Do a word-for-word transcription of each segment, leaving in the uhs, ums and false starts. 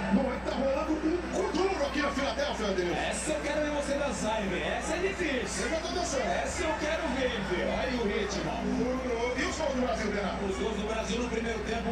Bom, é que tá rolando um coduro aqui na Filadélfia, Deus. Essa eu quero ver você dançar, hein, velho. Essa é difícil. Eu já tô dançando. Essa eu quero ver, velho. Olha aí o ritmo. E os gols do Brasil, Renato? Os gols do Brasil no primeiro tempo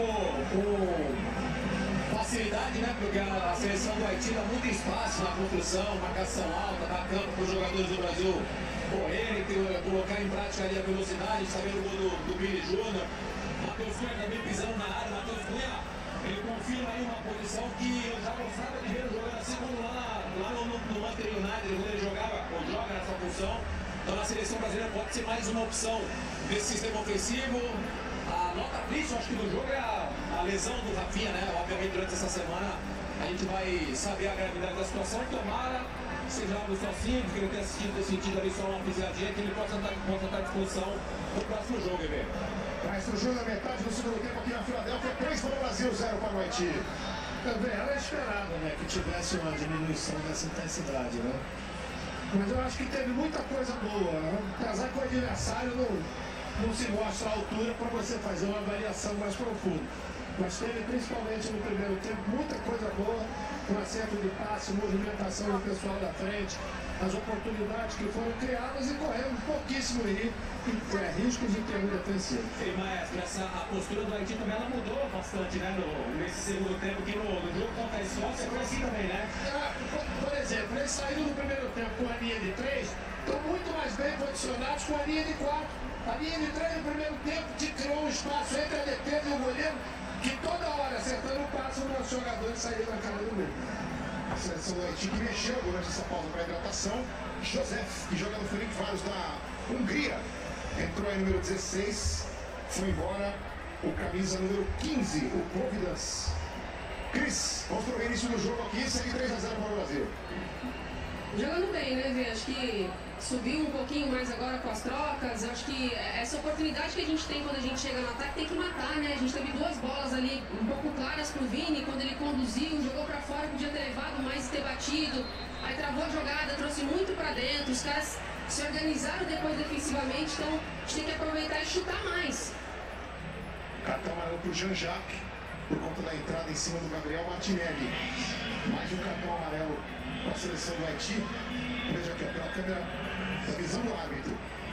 com facilidade, né? Porque a, a seleção do Haiti dá muito espaço na construção, marcação alta, dá campo para os jogadores do Brasil correrem, colocar em prática ali a velocidade, sabendo o gol do, do Billy Júnior. Matheus Cunha também pisando na área. Matheus Cunha, ele confirma aí uma posição que eu já gostava de ver jogando assim como lá, lá no, no, no Manchester United, quando ele jogava ou joga nessa função. Então a seleção brasileira pode ser mais uma opção desse sistema ofensivo. A nota triste, eu acho que do jogo é a, a lesão do Rafinha, né? Obviamente durante essa semana a gente vai saber a gravidade da situação. Tomara seja algo só simples, que ele tenha assistido, ter sentido ali só uma pisadinha, que ele possa estar, possa estar à disposição no próximo jogo, Eber. Mas o jogo da metade do segundo tempo aqui na Filadélfia, três para o Brasil, zero para o Haiti. Também era esperado, né, que tivesse uma diminuição dessa intensidade, né? Mas eu acho que teve muita coisa boa, né? Casar com o adversário não, não se mostra a altura para você fazer uma avaliação mais profunda. Mas teve, principalmente no primeiro tempo, muita coisa boa, um acerto de passe, movimentação do pessoal da frente, as oportunidades que foram criadas e corremos pouquíssimo ri, é, riscos em termos defensivos. E maestro, essa, a postura do Haiti também ela mudou bastante, né, no, nesse segundo tempo, que no, no jogo contra a Escócia foi assim também, né? Ah, por, por exemplo, eles saíram no primeiro tempo com a linha de três, estão muito mais bem posicionados com a linha de quatro. A linha de três no primeiro tempo te criou um espaço entre a defesa e o goleiro, que toda hora, acertando o passo, o nosso jogador saiu na cara do gol. A seleção do Haiti que mexeu durante essa pausa para hidratação. Josef, que joga no Ferencváros da Hungria, entrou aí número dezesseis, foi embora o camisa número quinze, o Providence. Cris, vamos para o início do jogo aqui, segue três a zero para o Brasil. Jogando bem, né, Vê? Acho que subiu um pouquinho mais agora com as trocas. Acho que essa oportunidade que a gente tem quando a gente chega no ataque tem que matar, né? A gente teve duas bolas ali um pouco claras pro Vini, quando ele conduziu, jogou pra fora, podia ter levado mais e ter batido. Aí travou a jogada, trouxe muito pra dentro. Os caras se organizaram depois defensivamente, então a gente tem que aproveitar e chutar mais. Cartão amarelo pro Jean-Jacques, por conta da entrada em cima do Gabriel Martinelli. Mais um cartão amarelo para a seleção do Haiti. Veja aqui, ó, pela câmera da visão do árbitro.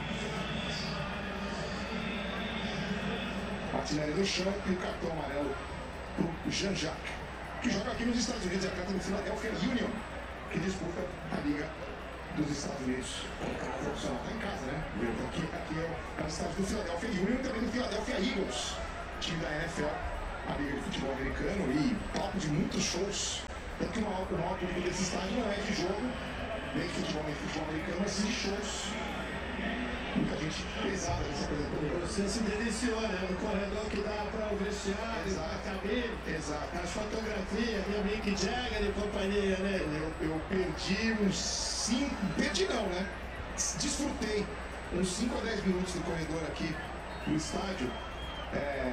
Martinelli no chão e o cartão amarelo para o Jean-Jacques, que joga aqui nos Estados Unidos, é atleta do Philadelphia Union, que disputa a Liga dos Estados Unidos. O profissional está em casa, né? Aqui, aqui é o estádio do Philadelphia Union e também do Philadelphia Eagles, time da N F L, a Liga de Futebol Americano, e palco de muitos shows. Tanto que o maior público desse estádio não é de jogo, nem de futebol, nem de futebol americano, mas sim de shows. Muita gente pesada nessa apresentação. Você se deliciou, né? No corredor que dá para o vestiário, a cabine, Exato. as fotografias, meu Mick Jagger e companhia, né? Eu, eu perdi uns cinco, perdi não, né? Desfrutei uns cinco a dez minutos do corredor aqui no estádio. É...